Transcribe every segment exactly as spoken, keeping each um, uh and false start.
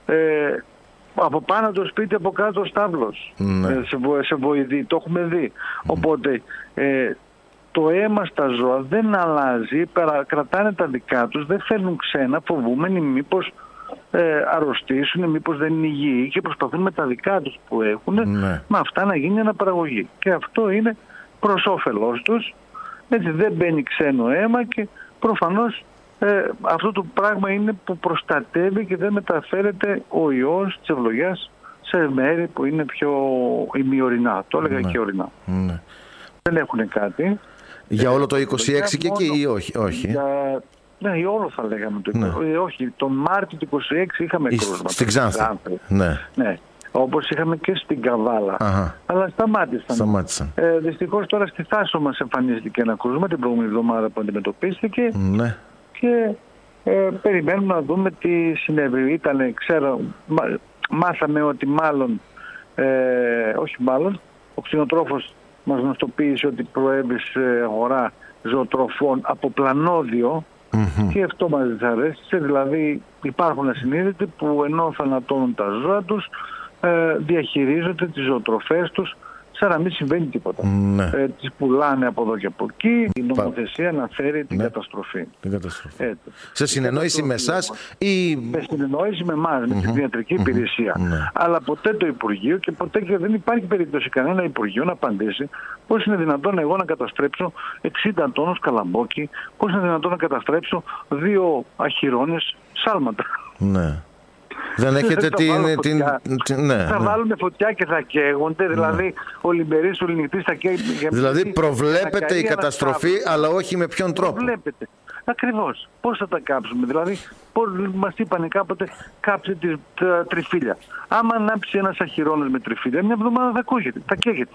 ε, από πάνω το σπίτι, από κάτω ο στάβλος, ναι. ε, σε, βο, σε βοηδή, το έχουμε δει. Mm. Οπότε ε, το αίμα στα ζώα δεν αλλάζει, παρα, κρατάνε τα δικά τους, δεν φέρνουν ξένα, φοβούμενοι μήπως ε, αρρωστήσουν, μήπως δεν είναι υγιεί και προσπαθούν με τα δικά τους που έχουν, ναι. με αυτά να γίνει αναπαραγωγή. Και αυτό είναι προς όφελός τους, έτσι δεν μπαίνει ξένο αίμα και προφανώς ε, αυτό το πράγμα είναι που προστατεύει και δεν μεταφέρεται ο ιός της ευλογιάς σε μέρη που είναι πιο ημιορεινά. Το έλεγα ναι. και ορεινά. Ναι. Δεν έχουν κάτι. Για όλο το είκοσι έξι και εκεί ή όχι? όχι. Για... Ναι, για όλο θα λέγαμε το ναι. ε, όχι, τον Μάρτιο του είκοσι έξι είχαμε κρούσμα. Στην Ξάνθη. Ναι. ναι. Όπως είχαμε και στην Καβάλα. Αχα. Αλλά σταμάτησαν. σταμάτησαν. Ε, δυστυχώς τώρα στη Θάσο μας εμφανίστηκε ένα κρούσμα την προηγούμενη εβδομάδα που αντιμετωπίστηκε. Ναι. Και ε, περιμένουμε να δούμε τι συνέβη. Ήτανε, ξέρω, μα, μάθαμε ότι μάλλον, ε, όχι μάλλον, ο κτηνοτρόφος μας γνωστοποίησε ότι προέβη σε αγορά ζωοτροφών από πλανόδιο mm-hmm. και αυτό μας δυσαρέστησε. Δηλαδή υπάρχουν ασυνείδητοι που ενώ θανατώνουν τα ζώα τους ε, διαχειρίζονται τις ζωοτροφές τους σαν να μην συμβαίνει τίποτα. Ναι. Ε, τις πουλάνε από εδώ και από εκεί. Η νομοθεσία να φέρει την ναι. καταστροφή. Την καταστροφή. Έτσι. Σε συνεννόηση με εσάς ή... Σε συνεννόηση με εμάς, mm-hmm. με την ιατρική mm-hmm. υπηρεσία. Mm-hmm. Αλλά ποτέ το Υπουργείο και ποτέ και δεν υπάρχει περίπτωση κανένα Υπουργείο να απαντήσει πώς είναι δυνατόν εγώ να καταστρέψω εξήντα τόνους καλαμπόκι, πώς είναι δυνατόν να καταστρέψω δύο αχυρώνες σάλματα. Ναι. Δεν έχετε την... την, την ναι, θα ναι. βάλουν φωτιά και θα καίγονται, δηλαδή ναι. ο Λιμπερής, ο Λινιχτής θα καίγονται. Δηλαδή προβλέπετε η καταστροφή, αλλά όχι με ποιον τρόπο. Προβλέπετε. Ακριβώς. Πώς θα τα κάψουμε, δηλαδή πώς μας είπανε κάποτε κάψε τις τριφύλια. Άμα ανάψει ένας αχυρώνας με τριφύλια, μια εβδομάδα θα ακούγεται, θα καίγεται.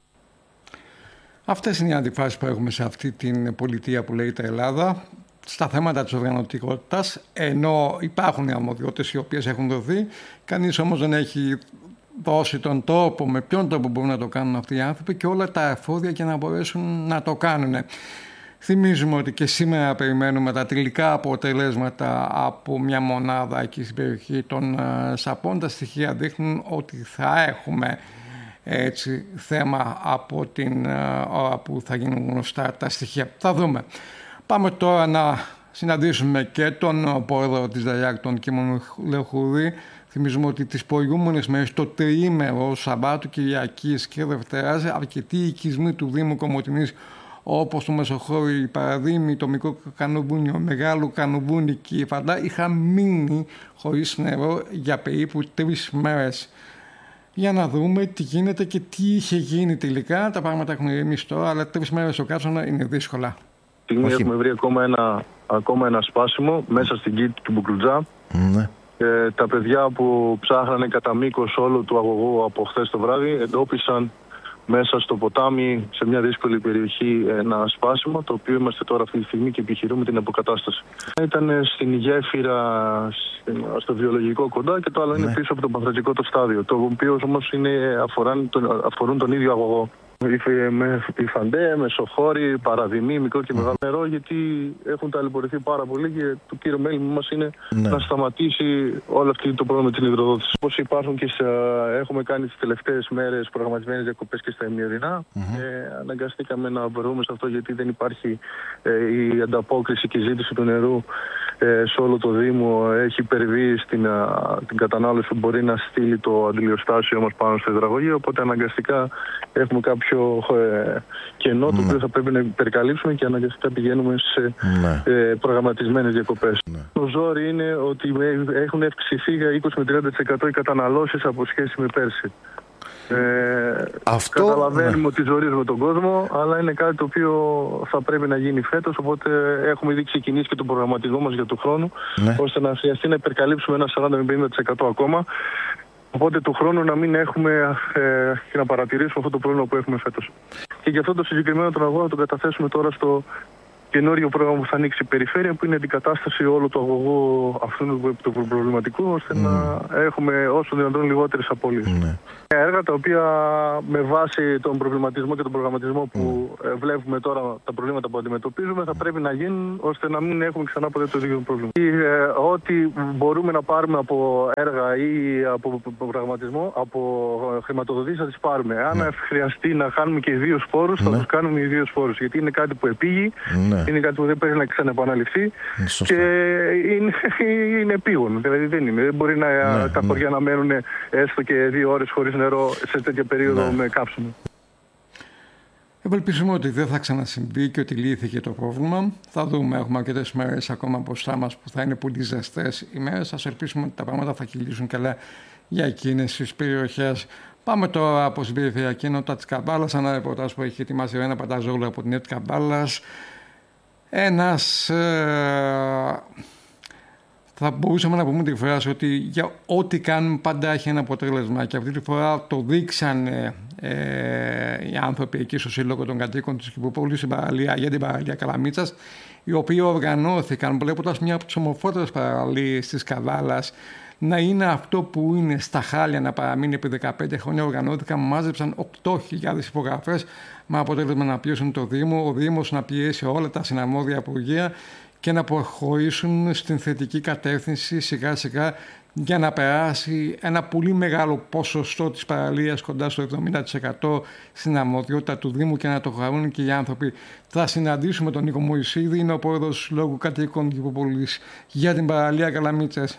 Αυτές είναι οι αντιφάσεις που έχουμε σε αυτή την πολιτεία που λέγεται Ελλάδα. Στα θέματα της οργανωτικότητας, ενώ υπάρχουν οι αρμοδιότητες οι οποίες έχουν δοθεί, κανείς όμως δεν έχει δώσει τον τρόπο, με ποιον τρόπο μπορούν να το κάνουν αυτοί οι άνθρωποι και όλα τα εφόδια για να μπορέσουν να το κάνουν. Θυμίζουμε ότι και σήμερα περιμένουμε τα τελικά αποτελέσματα από μια μονάδα εκεί στην περιοχή των Σαπών. Τα στοιχεία δείχνουν ότι θα έχουμε έτσι θέμα από την ώρα που θα γίνουν γνωστά τα στοιχεία. Θα δούμε. Πάμε τώρα να συναντήσουμε και τον πρόεδρο της ΔΑΙΑΚ, τον Κίμων Λεχουρή. Θυμίζουμε ότι τις προηγούμενες μέρες, το τριήμερο, Σαββάτου, Κυριακής και Δευτέρας, αρκετοί οικισμοί του Δήμου Κομοτηνής, όπως το Μεσοχώρι, η Παραδείμη, το Μικρό Κανομπούνι, ο Μεγάλο Κανομπούνι και η Φαντά, είχαν μείνει χωρίς νερό για περίπου τρεις μέρες. Για να δούμε τι γίνεται και τι είχε γίνει τελικά. Τα πράγματα έχουν ηρεμήσει τώρα, αλλά τρεις μέρες στο Κάτσονα είναι δύσκολα. Στιγμή έχουμε βρει ακόμα ένα, ακόμα ένα σπάσιμο μέσα στην κήτη του Μπουκλουτζά. Ναι. Ε, τα παιδιά που ψάχνανε κατά μήκος όλου του αγωγού από χθες το βράδυ εντόπισαν μέσα στο ποτάμι, σε μια δύσκολη περιοχή, ένα σπάσιμο, το οποίο είμαστε τώρα αυτή τη στιγμή και επιχειρούμε την αποκατάσταση. Ήταν στην γέφυρα, στο βιολογικό κοντά, και το άλλο ναι. είναι πίσω από το παθητικό το στάδιο, το οποίο όμως αφορούν τον, αφορούν τον ίδιο αγωγό. Η Φαντέ, Μεσοχώρη, Παραδεμή, Μικρό και Μεγάλο νερό, γιατί έχουν ταλαιπωρηθεί πάρα πολύ και το κύριο μέλημα μας είναι ναι. να σταματήσει όλο αυτό το πρόβλημα με την υδροδότηση. Όπως υπάρχουν και σε, έχουμε κάνει τις τελευταίες μέρες προγραμματισμένες διακοπές και στα ημιορεινά, mm-hmm. ε, αναγκαστήκαμε να βρούμε σε αυτό, γιατί δεν υπάρχει ε, η ανταπόκριση και η ζήτηση του νερού ε, σε όλο το Δήμο. Έχει υπερβεί στην α, την κατανάλωση που μπορεί να στείλει το αντιλιοστάσιο μας πάνω στο υδραγωγείο, οπότε αναγκαστικά έχουμε κάποιο ε, κενό ναι. το οποίο θα πρέπει να υπερκαλύψουμε και αναγκαστικά πηγαίνουμε σε ναι. ε, προγραμματισμένες διακοπές. Ναι. Το ζόρι είναι ότι έχουν αυξηθεί για είκοσι με τριάντα τοις εκατό οι καταναλώσεις από σχέση με πέρσι. Ε, Αυτό, καταλαβαίνουμε ναι. ότι ζορίζουμε τον κόσμο, αλλά είναι κάτι το οποίο θα πρέπει να γίνει φέτος, οπότε έχουμε ήδη ξεκινήσει και τον προγραμματισμό μας για του χρόνου, ναι. ώστε να χρειαστεί να υπερκαλύψουμε ένα σαράντα με πενήντα τοις εκατό ακόμα. Οπότε του χρόνου να μην έχουμε ε, και να παρατηρήσουμε αυτό το πρόβλημα που έχουμε φέτος. Και για αυτό το συγκεκριμένο τον αγώνα τον καταθέσουμε τώρα στο καινούριο πρόγραμμα που θα ανοίξει η περιφέρεια, που είναι η αντικατάσταση όλου του αγωγού αυτού του προβληματικού, ώστε mm. να έχουμε όσο δυνατόν λιγότερες απώλειες. Mm. Έργα τα οποία με βάση τον προβληματισμό και τον προγραμματισμό που mm. βλέπουμε τώρα, τα προβλήματα που αντιμετωπίζουμε, θα πρέπει να γίνουν ώστε να μην έχουμε ξανά ποτέ το ίδιο πρόβλημα. Ή, ε, ό,τι μπορούμε να πάρουμε από έργα ή από προγραμματισμό, από χρηματοδοτήσεις θα τις πάρουμε. Αν mm. χρειαστεί να κάνουμε και ιδίους φόρους, θα mm. τους κάνουμε ιδίους φόρους. Γιατί είναι κάτι που επήγει, mm. είναι κάτι που δεν πρέπει να ξαναεπαναληφθεί mm. και είναι, είναι επίγον. Δηλαδή δεν είναι. Δεν μπορεί να, mm. τα χωριά mm. να μένουν έστω και δύο ώρες χωρίς νερό σε τέτοια περίοδο mm. με κάψιμο. Ευελπίζουμε ότι δεν θα ξανασυμβεί και ότι λύθηκε το πρόβλημα. Θα δούμε, έχουμε αρκετές μέρες ακόμα μπροστά μας που θα είναι πολύ ζεστές ημέρες. Ας ελπίσουμε ότι τα πράγματα θα κυλήσουν καλά για εκείνες τις περιοχές. Πάμε τώρα από την περιφερειακή ενότητα της Καβάλας, ένα ρεπορτάζ που έχει ετοιμάσει ένα Πανταζόγλου από την ενότητα Καβάλας. Ένας... Ε, θα μπορούσαμε να πούμε τη φράση ότι για ό,τι κάνουμε πάντα έχει ένα αποτέλεσμα και αυτή τη φορά το δείξανε ε, οι άνθρωποι εκεί στο Σύλλογο των Κατοίκων της Κυπροπόλης στην παραλία, για την παραλία Καλαμίτσας, οι οποίοι οργανώθηκαν βλέποντας μια από τις ομορφότερες παραλίες της Καβάλας να είναι αυτό που είναι στα χάλια, να παραμείνει επί δεκαπέντε χρόνια. Οργανώθηκαν, μάζεψαν οκτώ χιλιάδες υπογραφές με αποτέλεσμα να πιέσουν το Δήμο, ο Δήμος να πιέσει όλα τα συναρμόδια υπουργεία και να προχωρήσουν στην θετική κατεύθυνση σιγά σιγά για να περάσει ένα πολύ μεγάλο ποσοστό της παραλίας, κοντά στο εβδομήντα τοις εκατό στην αρμοδιότητα του Δήμου, και να το χαρούν και οι άνθρωποι. Θα συναντήσουμε τον Νίκο Μωυσίδη, είναι ο πρόεδρος του Συλλόγου Κατοίκων Κυπροπόλης για την παραλία Καλαμίτσας.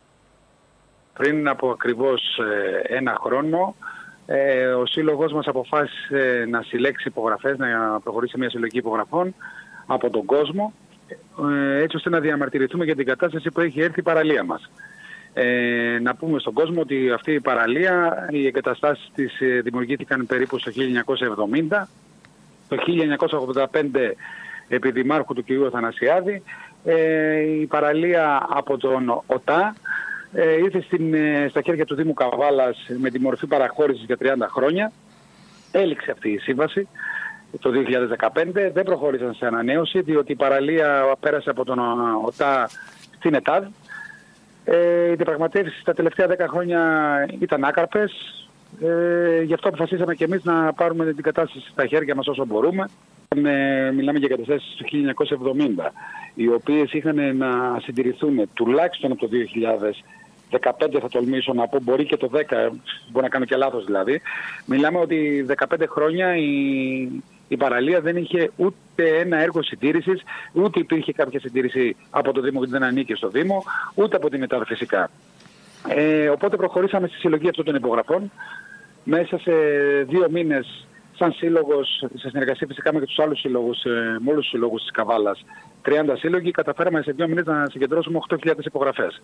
Πριν από ακριβώς ένα χρόνο, ο σύλλογος μας αποφάσισε να συλλέξει υπογραφές, να προχωρήσει μια συλλογή υπογραφών από τον κόσμο, έτσι ώστε να διαμαρτυρηθούμε για την κατάσταση που έχει έρθει η παραλία μας. Ε, να πούμε στον κόσμο ότι αυτή η παραλία, οι εγκαταστάσεις της δημιουργήθηκαν περίπου στο χίλια εννιακόσια εβδομήντα. Το χίλια εννιακόσια ογδόντα πέντε, επί δημάρχου του κ. Αθανασιάδη, ε, η παραλία από τον ΟΤΑ ε, ήρθε στην, στα χέρια του Δήμου Καβάλας με τη μορφή παραχώρησης για τριάντα χρόνια. Έληξε αυτή η σύμβαση το δύο χιλιάδες δεκαπέντε, δεν προχώρησαν σε ανανέωση, διότι η παραλία πέρασε από τον ΟΤΑ στην ΕΤΑΔ. Ε, οι διαπραγματεύσεις τα τελευταία δέκα χρόνια ήταν άκαρπες, ε, γι' αυτό αποφασίσαμε και εμείς να πάρουμε την κατάσταση στα χέρια μας όσο μπορούμε. Με, μιλάμε για καταστάσεις του χίλια εννιακόσια εβδομήντα, οι οποίες είχαν να συντηρηθούν τουλάχιστον από το δύο χιλιάδες δεκαπέντε, θα τολμήσω να πω, μπορεί και το δέκα, μπορεί να κάνω και λάθος δηλαδή. Μιλάμε ότι δεκαπέντε χρόνια η, η παραλία δεν είχε ούτε ένα έργο συντήρησης, ούτε υπήρχε κάποια συντήρηση από το Δήμο, γιατί δεν ανήκει στο Δήμο, ούτε από την ΕΤΑΔ φυσικά. Ε, οπότε προχωρήσαμε στη συλλογή αυτών των υπογραφών. Μέσα σε δύο μήνες, σαν σύλλογος, σε συνεργασία φυσικά με τους άλλους σύλλογους, με όλους τους συλλόγους της Καβάλας, τριάντα σύλλογοι, καταφέραμε σε δύο μήνες να συγκεντρώσουμε οκτώ χιλιάδες υπογραφές.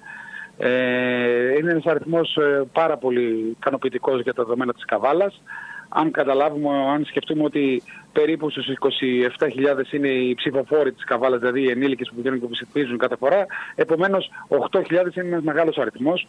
Ε, είναι ένας αριθμός ε, πάρα πολύ ικανοποιητικός για τα δεδομένα της Καβάλας. Αν καταλάβουμε, αν σκεφτούμε ότι περίπου στους είκοσι επτά χιλιάδες είναι οι ψηφοφόροι της Καβάλας, δηλαδή οι ενήλικες που βγαίνουν και που ψηφίζουν κάθε φορά, επομένως οκτώ χιλιάδες είναι ένας μεγάλος αριθμός.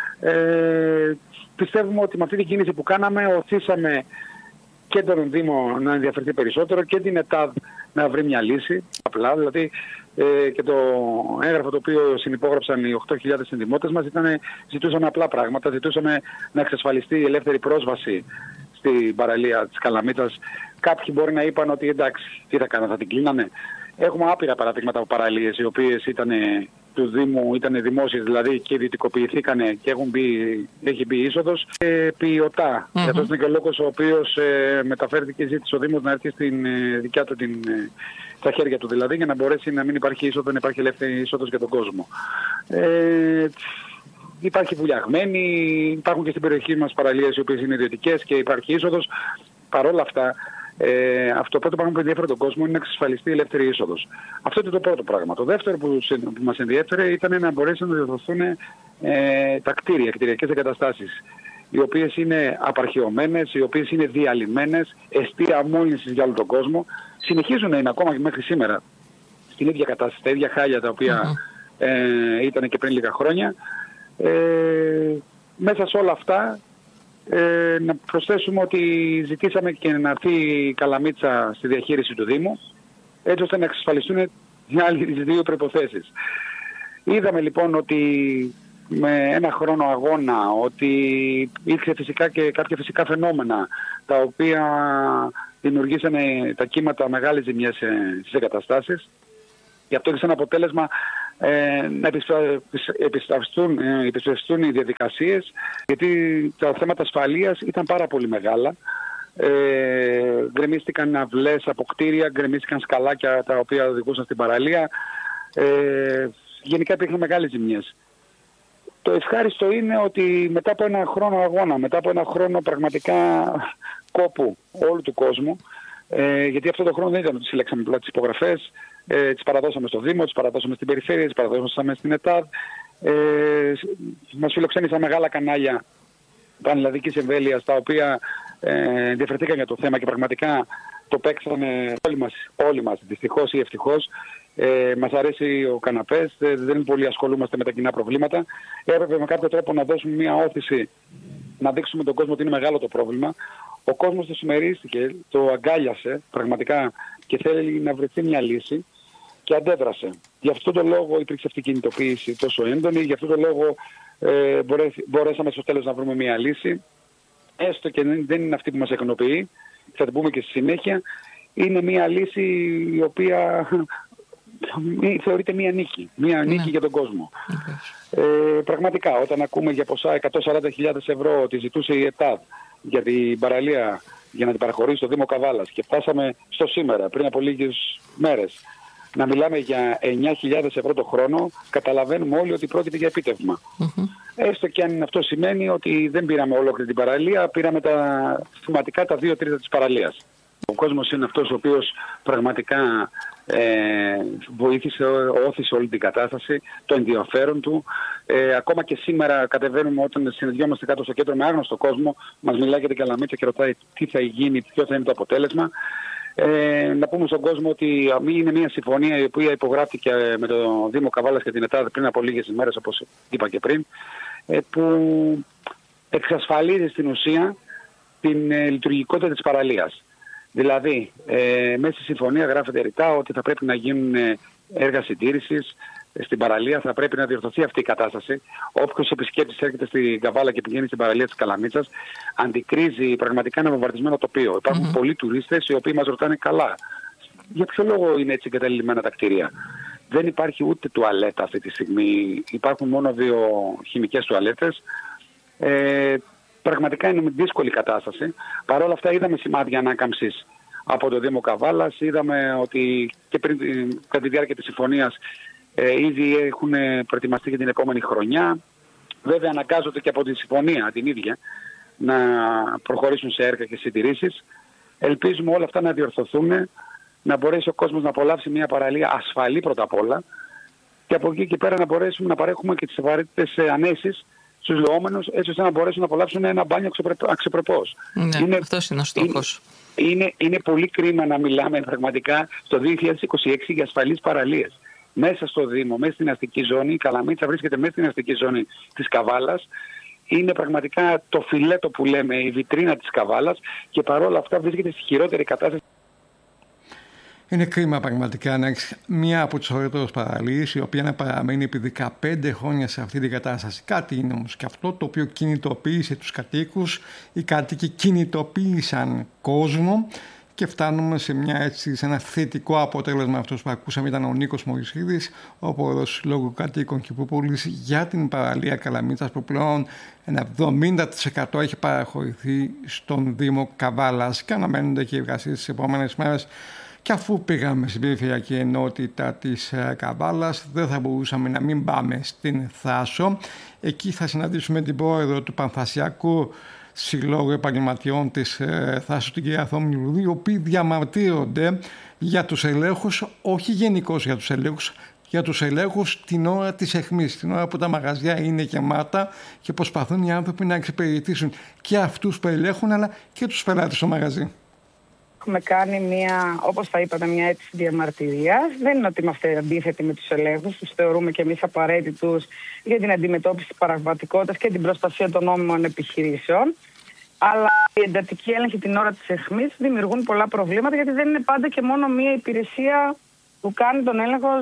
Ε, πιστεύουμε ότι με αυτή την κίνηση που κάναμε οθήσαμε και τον Δήμο να ενδιαφερθεί περισσότερο και την ΕΤΑΔ να βρει μια λύση. Απλά, δηλαδή ε, και το έγγραφο το οποίο συνυπόγραψαν οι οκτώ χιλιάδες συνδημότες μας ήταν, ζητούσαμε απλά πράγματα, ζητούσαμε να εξασφαλιστεί η ελεύθερη πρόσβαση στην παραλία της Καλαμίτσας. Κάποιοι μπορεί να είπαν ότι εντάξει, τι θα κάνανε, θα την κλείνανε. Έχουμε άπειρα παραδείγματα από παραλίες οι οποίες ήταν του Δήμου, ήταν δημόσιες δηλαδή και ιδιωτικοποιηθήκανε και έχουν μπει, έχει μπει είσοδος. Ε, ποιοτά. Mm-hmm. Αυτό είναι και ο λόγος ο οποίος ε, μεταφέρθηκε και ζήτησε ο Δήμος να έρθει στην ε, δικιά του την, ε, στα χέρια του δηλαδή, για να μπορέσει να μην υπάρχει είσοδο, να υπάρχει ελεύθερη είσοδος για τον κόσμο. Ε, υπάρχει βουλιαγμένη, υπάρχουν και στην περιοχή μας παραλίες οι οποίες είναι ιδιωτικές και υπάρχει είσοδος. Παρ' όλα αυτά, Ε, αυτό το πρώτο πράγμα που ενδιαφέρει τον κόσμο είναι να εξασφαλιστεί η ελεύθερη είσοδος. Αυτό είναι το πρώτο πράγμα. Το δεύτερο που, που μας ενδιέφερε ήταν να μπορέσουν να διορθωθούν ε, τα κτίρια, κτηριακές εγκαταστάσεις, οι οποίες είναι απαρχαιωμένες, οι οποίες είναι διαλυμένες, εστία μόλυνσης για όλο τον κόσμο. Συνεχίζουν να είναι ακόμα και μέχρι σήμερα στην ίδια κατάσταση, τα ίδια χάλια τα οποία mm-hmm. ε, ήταν και πριν λίγα χρόνια. Ε, μέσα σε όλα αυτά, Ε, να προσθέσουμε ότι ζητήσαμε και να έρθει η Καλαμίτσα στη διαχείριση του Δήμου. έτσι ώστε να εξασφαλιστούν οι άλλες δύο προϋποθέσεις. Είδαμε λοιπόν ότι με ένα χρόνο αγώνα, ότι υπήρξε φυσικά και κάποια φυσικά φαινόμενα τα οποία δημιουργήσαν τα κύματα μεγάλες ζημιές στις εγκαταστάσεις. Γι' αυτό είχε σαν αποτέλεσμα ε, να επιστρεφιστούν, ε, επιστρεφιστούν οι διαδικασίες, γιατί τα θέματα ασφαλείας ήταν πάρα πολύ μεγάλα. Ε, γκρεμίστηκαν αυλές από κτίρια, γκρεμίστηκαν σκαλάκια τα οποία οδηγούσαν στην παραλία. Ε, γενικά υπήρχαν μεγάλες ζημιές. Το ευχάριστο είναι ότι μετά από ένα χρόνο αγώνα, μετά από ένα χρόνο πραγματικά κόπου όλου του κόσμου, ε, γιατί αυτό το χρόνο δεν ήταν ότι συλλέξαμε απλά τις υπογραφές, ε, τις παραδώσαμε στο Δήμο, τις παραδώσαμε στην περιφέρεια, τις παραδώσαμε στην ΕΤΑΔ, ε, μας φιλοξένησαν μεγάλα κανάλια πανελλαδικής εμβέλειας, τα οποία ε, διαφερθήκαν για το θέμα και πραγματικά το παίξανε όλοι μας, όλοι μας δυστυχώς ή ευτυχώς. Ε, μας αρέσει ο καναπές, ε, δεν πολύ ασχολούμαστε με τα κοινά προβλήματα. Έπρεπε με κάποιο τρόπο να δώσουμε μια όθηση, να δείξουμε τον κόσμο ότι είναι μεγάλο το πρόβλημα. Ο κόσμος το συμμερίστηκε, το αγκάλιασε πραγματικά και θέλει να βρεθεί μια λύση και αντέδρασε. Γι' αυτό το λόγο υπήρξε αυτή η κινητοποίηση τόσο έντονη, γι' αυτό το λόγο ε, μπορέσαμε στο τέλος να βρούμε μια λύση. Έστω και δεν είναι αυτή που μας εκνοποιεί, θα την πούμε και στη συνέχεια, είναι μια λύση η οποία θεωρείται μια νίκη, μια νίκη ναι. για τον κόσμο. Okay. Ε, πραγματικά, όταν ακούμε για ποσά εκατόν σαράντα χιλιάδες ευρώ ότι ζητούσε η ΕΤΑΔ για την παραλία, για να την παραχωρήσει στο Δήμο Καβάλας, και φτάσαμε στο σήμερα, πριν από λίγες μέρες, να μιλάμε για εννιά χιλιάδες ευρώ το χρόνο, καταλαβαίνουμε όλοι ότι πρόκειται για επίτευγμα. Mm-hmm. Έστω και αν αυτό σημαίνει ότι δεν πήραμε ολόκληρη την παραλία, πήραμε τα θεματικά τα δύο τρίτα της παραλίας. Ο κόσμος είναι αυτός ο οποίος πραγματικά ε, βοήθησε, όθησε όλη την κατάσταση, το ενδιαφέρον του. Ε, ακόμα και σήμερα κατεβαίνουμε όταν συναντιόμαστε κάτω στο κέντρο με άγνωστο κόσμο, μας μιλάει για την Καλαμίτσα και ρωτάει τι θα γίνει, ποιο θα είναι το αποτέλεσμα. Ε, να πούμε στον κόσμο ότι είναι μια συμφωνία η οποία υπογράφηκε με το Δήμο Καβάλας και την ΕΤΑΔ πριν από λίγες ημέρες, όπως είπα και πριν, ε, που εξασφαλίζει στην ουσία την ε, λειτουργικότητα της παραλίας. Δηλαδή, ε, μέσα στη συμφωνία γράφεται ρητά ότι θα πρέπει να γίνουν έργα συντήρησης στην παραλία, θα πρέπει να διορθωθεί αυτή η κατάσταση. Όποιος επισκέπτης έρχεται στην Καβάλα και πηγαίνει στην παραλία της Καλαμίτσας, αντικρίζει πραγματικά ένα βομβαρδισμένο τοπίο. Υπάρχουν mm-hmm. πολλοί τουρίστες οι οποίοι μας ρωτάνε καλά. Για ποιο λόγο είναι έτσι εγκαταλειμμένα τα κτίρια? Δεν υπάρχει ούτε τουαλέτα αυτή τη στιγμή. Υπάρχουν μόνο δύο χημικές τουαλέτες. Ε, Πραγματικά είναι με δύσκολη κατάσταση. Παρ' όλα αυτά είδαμε σημάδια ανάκαμψης από το Δήμο Καβάλας. Είδαμε ότι και πριν, κατά τη διάρκεια της συμφωνίας ε, ήδη έχουν προετοιμαστεί για την επόμενη χρονιά. Βέβαια αναγκάζονται και από τη συμφωνία την ίδια να προχωρήσουν σε έργα και συντηρήσεις. Ελπίζουμε όλα αυτά να διορθωθούν, να μπορέσει ο κόσμος να απολαύσει μια παραλία ασφαλή πρώτα απ' όλα και από εκεί και πέρα να μπορέσουμε να παρέχουμε και τις απαραίτητες ανέσεις στους λεόμενους, έτσι ώστε να μπορέσουν να απολαύσουν ένα μπάνιο αξιοπρεπώς. Ναι, είναι, αυτός είναι ο στόχος. Είναι, είναι, είναι πολύ κρίμα να μιλάμε πραγματικά στο δύο χιλιάδες είκοσι έξι για ασφαλείς παραλίες. Μέσα στο Δήμο, μέσα στην αστική ζώνη, η Καλαμίτσα βρίσκεται μέσα στην αστική ζώνη της Καβάλας. Είναι πραγματικά το φιλέτο που λέμε, η βιτρίνα της Καβάλας, και παρόλα αυτά βρίσκεται στη χειρότερη κατάσταση. Είναι κρίμα πραγματικά να έχει μία από τις ωραίες παραλίες, η οποία να παραμένει επί δεκαπέντε χρόνια σε αυτή την κατάσταση. Κάτι είναι όμως και αυτό το οποίο κινητοποίησε τους κατοίκους, οι κάτοικοι κινητοποίησαν κόσμο και φτάνουμε σε, μια, έτσι, σε ένα θετικό αποτέλεσμα. Αυτός που ακούσαμε ήταν ο Νίκος Μωυσίδης, ο πρόεδρος Συλλόγου Κατοίκων Κηπούπολης για την παραλία Καλαμίτσας, που πλέον ένα εβδομήντα τοις εκατό έχει παραχωρηθεί στον Δήμο Καβάλας και αναμένονται και οι εργασίες τις επόμενες μέρες. Και αφού πήγαμε στην περιφερειακή ενότητα της Καβάλας, δεν θα μπορούσαμε να μην πάμε στην Θάσο. Εκεί θα συναντήσουμε την πρόεδρο του Πανθασιακού Συλλόγου Επαγγελματιών της Θάσου, την κυρία Θόμη Λουδή, οι οποίοι διαμαρτύρονται για τους ελέγχους, όχι γενικώς για τους ελέγχους, για τους ελέγχους την ώρα της αιχμής, την ώρα που τα μαγαζιά είναι γεμάτα και προσπαθούν οι άνθρωποι να εξυπηρετήσουν και αυτούς που ελέγχουν, αλλά και τους πελάτες στο μαγαζί. Έχουμε κάνει μια, όπως θα είπατε, μια αίτηση διαμαρτυρίας. Δεν είναι ότι είμαστε αντίθετοι με τους ελέγχους, τους θεωρούμε και εμείς απαραίτητους για την αντιμετώπιση της παραγματικότητας και την προστασία των νόμιμων επιχειρήσεων. Αλλά οι εντατικοί έλεγχοι την ώρα της αιχμής δημιουργούν πολλά προβλήματα, γιατί δεν είναι πάντα και μόνο μία υπηρεσία που κάνει τον έλεγχο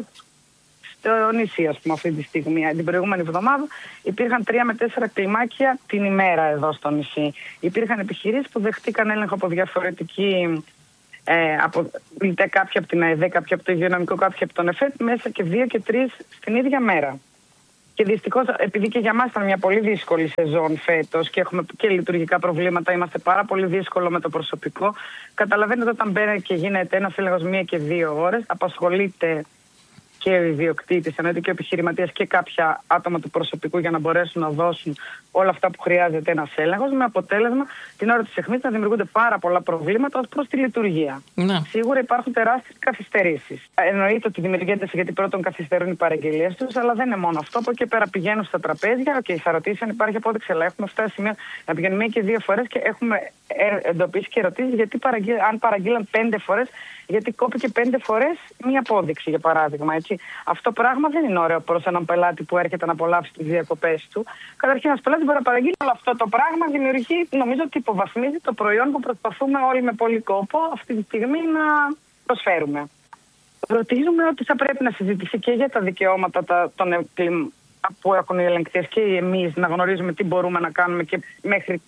στο νησί, ας πούμε, αυτή τη στιγμή. Την προηγούμενη εβδομάδα υπήρχαν τρία με τέσσερα κλιμάκια την ημέρα εδώ στο νησί. Υπήρχαν επιχειρήσεις που δεχτήκαν έλεγχο από διαφορετική. Ε, από, είτε κάποια από την ΑΕΔ, κάποια από το Υγειονομικό, κάποια από τον ΕΦΕΤ, μέσα και δύο και τρεις στην ίδια μέρα. Και δυστυχώς, επειδή και για μας ήταν μια πολύ δύσκολη σεζόν φέτος και έχουμε και λειτουργικά προβλήματα, είμαστε πάρα πολύ δύσκολο με το προσωπικό. Καταλαβαίνετε, όταν μπαίνει και γίνεται ένας έλεγχος μία και δύο ώρες, απασχολείται και ο ιδιοκτήτης, εννοείται και ο επιχειρηματίας και κάποια άτομα του προσωπικού για να μπορέσουν να δώσουν όλα αυτά που χρειάζεται ένας έλεγχος, με αποτέλεσμα την ώρα της αιχμής να δημιουργούνται πάρα πολλά προβλήματα ως προς τη λειτουργία. Ναι. Σίγουρα υπάρχουν τεράστιες καθυστερήσεις. Εννοείται ότι δημιουργείται γιατί πρώτον καθυστερούν οι παραγγελίες τους, αλλά δεν είναι μόνο αυτό. Από εκεί πέρα πηγαίνουν στα τραπέζια. Οκ, okay, θα ρωτήσει αν υπάρχει απόδειξη, αλλά έχουμε φτάσει σημείο να πηγαίνουμε μία και δύο φορές και έχουμε εντοπίσει και ερωτήσει γιατί παραγγείλ, αν παραγγείλαν πέντε φορές, γιατί κόπηκε πέντε φορές μία απόδειξη, για παράδειγμα. Έτσι. Αυτό πράγμα δεν είναι ωραίο προς έναν πελάτη που έρχεται να απολαύσει τις διακοπές του. Καταρχήν, ένας πελάτης μπορεί να παραγγείλει, αλλά αυτό το πράγμα δημιουργεί, νομίζω ότι υποβαθμίζει το προϊόν που προσπαθούμε όλοι με πολύ κόπο αυτή τη στιγμή να προσφέρουμε. Ρωτίζουμε ότι θα πρέπει να συζητηθεί και για τα δικαιώματα τα, των, που έχουν οι ελεγκτές και εμείς να γνωρίζουμε τι μπορούμε να κάνουμε και μέχρι.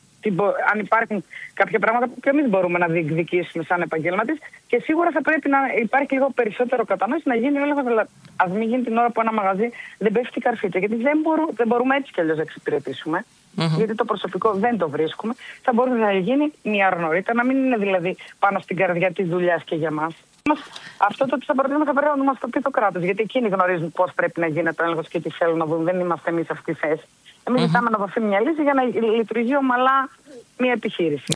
Αν υπάρχουν κάποια πράγματα που και εμείς μπορούμε να διεκδικήσουμε σαν επαγγελματίες, και σίγουρα θα πρέπει να υπάρχει λίγο περισσότερο κατανόηση, να γίνει έλεγχος. Ας μην γίνει την ώρα που ένα μαγαζί δεν πέφτει η καρφί του, γιατί δεν, μπορού, δεν μπορούμε έτσι κι αλλιώς να εξυπηρετήσουμε, mm-hmm. γιατί το προσωπικό δεν το βρίσκουμε. Θα μπορούσε να γίνει μια ώρα νωρίτερα, να μην είναι δηλαδή πάνω στην καρδιά της δουλειάς και για μας. Αυτό το ότι θα προτείνουμε θα πρέπει να μας το πει το κράτος, γιατί εκείνοι γνωρίζουν πώς πρέπει να γίνεται ο έλεγχος και τι θέλουν να δουν. Δεν είμαστε εμείς σε αυτή τη θέση. Εμείς mm-hmm. ζητάμε να δοθεί μια λύση για να λειτουργεί ομαλά μια επιχείρηση.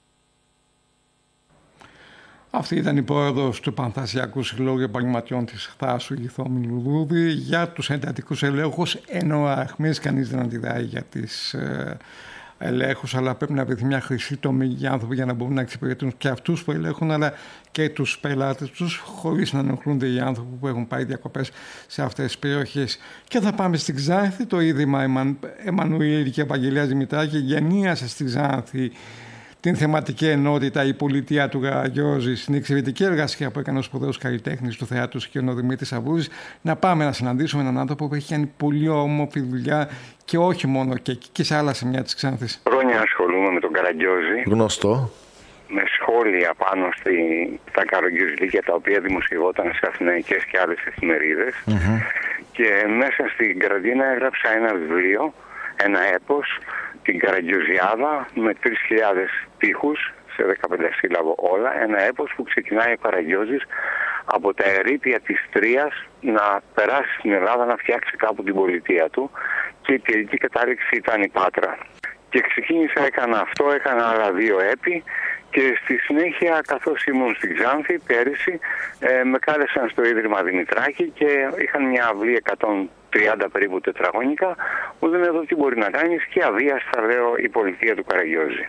Αυτή ήταν η πρόεδρος του Πανθασιακού Συλλόγου Επαγγελματιών της Χθάσου, η Θόμη Λουδούδη, για τους εντατικούς ελέγχους, ενώ αχμής κανείς δεν αντιδράει για τις ε, ελέγχους, αλλά πρέπει να βρεθεί μια χρυσή τομή για άνθρωποι για να μπορούν να εξυπηρετούν και αυτούς που ελέγχουν, αλλά και τους πελάτες τους, χωρίς να ενοχλούνται οι άνθρωποι που έχουν πάει διακοπές σε αυτές τις περιοχές. Και θα πάμε στην Ξάνθη. Το Ίδρυμα Εμμανουήλ και Ευαγγελίας Δημητράκη γενίασε στη Ξάνθη την θεματική ενότητα «Η πολιτεία του Καραγκιόζη» στην εξαιρετική εργασία που έκανε ο σπουδαίος καλλιτέχνης του θεάτρου και ο Δημήτρης Αβούρης. Να πάμε να συναντήσουμε έναν άνθρωπο που έχει κάνει πολύ όμορφη δουλειά και όχι μόνο και εκεί και σε άλλα σημεία της Ξάνθης. Χρόνια ασχολούμαι με τον Καραγκιόζη. Γνωστό. Με σχόλια πάνω στη, στα καραγκιόζηλίκια τα οποία δημοσιευόταν σε αθηναϊκές και άλλες εφημερίδες. Mm-hmm. Και μέσα στην καραντίνα έγραψα ένα βιβλίο, ένα έπος, την Καραγκιόζιάδα, με τρεις χιλιάδες στίχους σε δεκαπέντε σύλλαβο όλα. Ένα έπος που ξεκινάει ο Καραγκιόζης από τα ερείπια της Τρίας να περάσει στην Ελλάδα να φτιάξει κάπου την πολιτεία του, και η τελική κατάληξη ήταν η Πάτρα. Και ξεκίνησα, έκανα αυτό, έκανα άλλα δύο έπι, και στη συνέχεια, καθώς ήμουν στην Ξάνθη πέρυσι, ε, με κάλεσαν στο Ίδρυμα Δημητράκη και είχαν μια αυλή εκατόν τριάντα περίπου τετραγωνικά, που δεν εδώ τι μπορεί να κάνεις, και αβίαστα λέω η πολιτεία του Καραγκιόζη.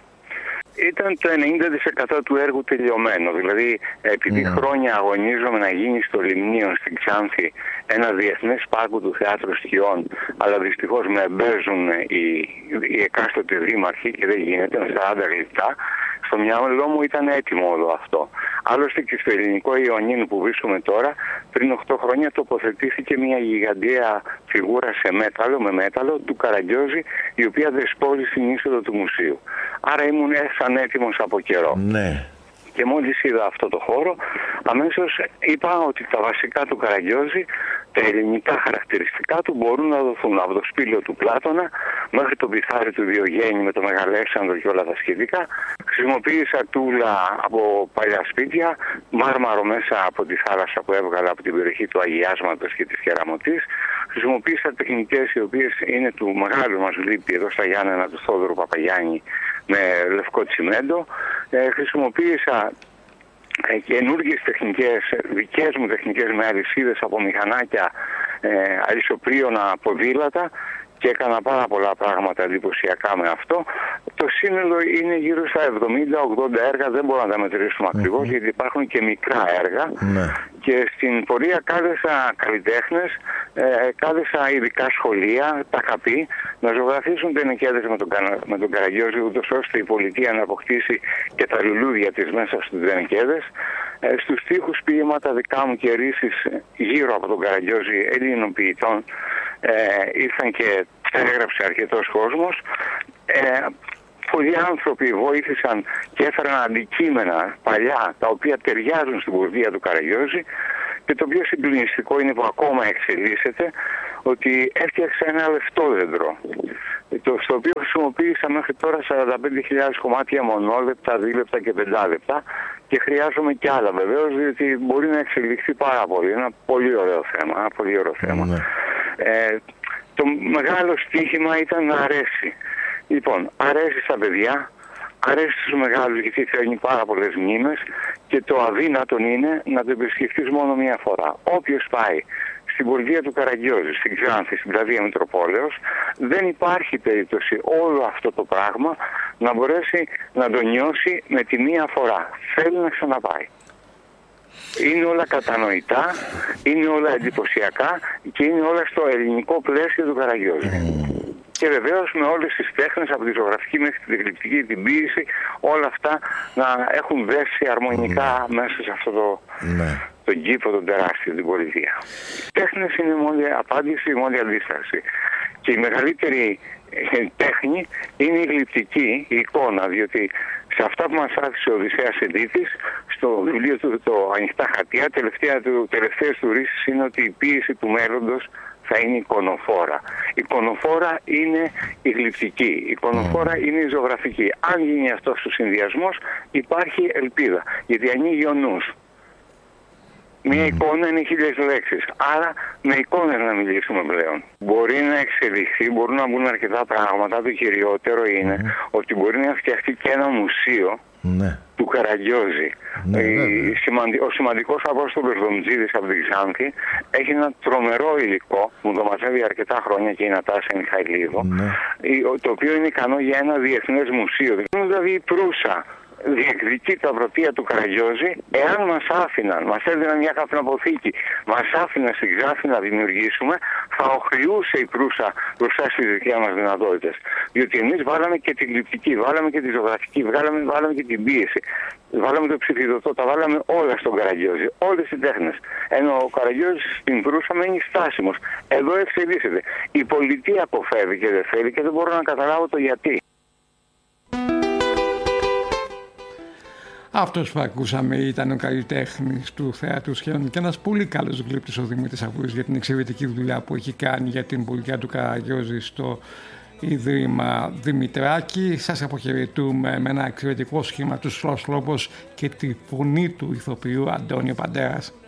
Ήταν το ενενήντα τοις εκατό του έργου τελειωμένο. Δηλαδή, επειδή yeah. χρόνια αγωνίζομαι να γίνει στο Λιμνίο στην Ξάνθη ένα διεθνές πάρκο του θεάτρου στοιχειών, αλλά δυστυχώς με εμπέζουν οι, οι εκάστοτε δήμαρχοι και δεν γίνεται, με σαράντα λεπτά. Στο μυαλό μου ήταν έτοιμο όλο αυτό. Άλλωστε και στο ελληνικό Ιωαννίνου που βρίσκουμε τώρα, πριν οκτώ χρόνια τοποθετήθηκε μια γιγαντιαία φιγούρα σε μέταλλο, με μέταλλο, του Καραγκιόζη, η οποία δεσπόζει στην είσοδο του μουσείου. Άρα ήμουν σαν έτοιμος από καιρό. Ναι. Και μόλις είδα αυτό το χώρο, αμέσως είπα ότι τα βασικά του Καραγκιόζη, τα ελληνικά χαρακτηριστικά του μπορούν να δοθούν από το σπήλαιο του Πλάτωνα μέχρι το πιθάρι του Διογέννη με το Μεγαλέξανδρο και όλα τα σχετικά. Χρησιμοποίησα τούλα από παλιά σπίτια, μάρμαρο μέσα από τη θάλασσα που έβγαλα από την περιοχή του Αγιάσματος και της Κεραμωτής. Χρησιμοποίησα τεχνικές οι οποίες είναι του μεγάλου μας λύπη εδώ στα Γιάννενα του Θόδωρου Παπαγιάννη με λευκό τσιμέντο. Ε, χρησιμοποίησα ε, καινούργιες τεχνικές, δικές μου τεχνικές με αλυσίδες από μηχανάκια, ε, αλυσοπρίωνα, ποδήλατα, και έκανα πάρα πολλά πράγματα εντυπωσιακά με αυτό. Το σύνολο είναι γύρω στα εβδομήντα ογδόντα έργα, δεν μπορούμε να τα μετρήσουμε ακριβώς, mm-hmm. γιατί υπάρχουν και μικρά έργα. Mm-hmm. Και στην πορεία κάλεσα καλλιτέχνες, ε, κάλεσα ειδικά σχολεία, τα είχα πει, να ζωγραφίσουν τενεκέδες με τον, με τον Καραγκιόζη, ούτως ώστε η πολιτεία να αποκτήσει και τα λουλούδια της μέσα στους τενεκέδες. Ε, στους τοίχους ποίηματα δικά μου και ρίσεις γύρω από τον Καραγκιόζη Ελλήνων ποιητών. Ε, ήρθαν και έγραψε αρκετός κόσμος. Ε, πολλοί άνθρωποι βοήθησαν και έφεραν αντικείμενα παλιά τα οποία ταιριάζουν στην πορεία του Καραγκιόζη, και το πιο συγκλονιστικό είναι που ακόμα εξελίσσεται, ότι έφτιαξε ένα λεφτόδεντρο, το, στο οποίο χρησιμοποίησα μέχρι τώρα σαράντα πέντε χιλιάδες κομμάτια μονόλεπτα, δίλεπτα και πεντάλεπτα, και χρειάζομαι κι άλλα βεβαίως, διότι μπορεί να εξελιχθεί πάρα πολύ. Ένα πολύ ωραίο θέμα, ένα πολύ ωραίο θέμα. Mm. Ε, το μεγάλο στοίχημα ήταν να αρέσει. Λοιπόν, αρέσει στα παιδιά, αρέσει στους μεγάλους, γιατί φέρνει πάρα πολλές μνήμες, και το αδύνατον είναι να το επισκεφτείς μόνο μία φορά. Όποιος πάει στην πορεία του Καραγκιόζη, στην Ξάνθη, στην πλατεία Μητροπόλεως, δεν υπάρχει περίπτωση όλο αυτό το πράγμα να μπορέσει να το νιώσει με τη μία φορά. Θέλει να ξαναπάει. Είναι όλα κατανοητά, είναι όλα εντυπωσιακά και είναι όλα στο ελληνικό πλαίσιο του Καραγκιόζη. Και βεβαίως με όλες τις τέχνες, από τη ζωγραφική μέχρι τη γλυπτική, την ποίηση, όλα αυτά να έχουν δέσει αρμονικά mm. μέσα σε αυτό το, mm. τον κήπο, τον τεράστιο, την πολιτεία. Οι τέχνες είναι η μόνη απάντηση, η μόνη αντίσταση. Και η μεγαλύτερη τέχνη είναι η γλυπτική, η εικόνα, διότι σε αυτά που μας άφησε ο Οδυσσέας Εντίτης, στο βιβλίο του το Ανοιχτά Χαρτιά, τελευταία του, τελευταίες του ρίσεις είναι ότι η ποίηση του μέλλοντος θα είναι εικονοφόρα. Η εικονοφόρα είναι η γλυπτική, η εικονοφόρα mm. είναι η ζωγραφική. Αν γίνει αυτός ο συνδυασμός, υπάρχει ελπίδα, γιατί ανοίγει ο νους. Μια εικόνα είναι χίλιες λέξεις. Άρα με εικόνες να μιλήσουμε πλέον. Μπορεί να εξελιχθεί, μπορούν να μπουν αρκετά πράγματα. Το κυριότερο είναι mm. ότι μπορεί να φτιαχτεί και ένα μουσείο mm. του Καραγκιόζη. Mm. Η, σημαντι, ο σημαντικός Απόστολος Δομτζίδης από την Ξάνθη έχει ένα τρομερό υλικό που το μαζεύει αρκετά χρόνια, και η Νατάσα Μιχαηλίδου, mm. το οποίο είναι ικανό για ένα διεθνές μουσείο. Δηλαδή η Προύσα διεκδικεί τα πρωτεία του Καραγκιόζη, εάν μας άφηναν, μας έδιναν μια καπνοποθήκη, μας άφηναν στην Ξάνθη να δημιουργήσουμε, θα οχλιούσε η Προύσα μπροστά στις δικές μας δυνατότητες. Διότι εμείς βάλαμε και την γλυπτική, βάλαμε και τη ζωγραφική, βάλαμε, βάλαμε και την πίεση, βάλαμε το ψηφιδωτό, τα βάλαμε όλα στον Καραγκιόζη, όλες οι τέχνες. Ενώ ο Καραγκιόζης στην Προύσα μένει στάσιμος. Εδώ εξελίσσεται. Η πολιτεία αποφεύγει και δεν θέλει, και δεν μπορώ να καταλάβω το γιατί. Αυτός που ακούσαμε ήταν ο καλλιτέχνης του Θέατρου Σχέων και ένας πολύ καλός γλύπτης, ο Δημήτρης Αβούρης, για την εξαιρετική δουλειά που έχει κάνει για την πολιτεία του Καραγκιόζη στο Ίδρυμα Δημητράκη. Σας αποχαιρετούμε με ένα εξαιρετικό σχήμα του Σλός Λόμπος και τη φωνή του ηθοποιού Αντώνιο Παντέρας.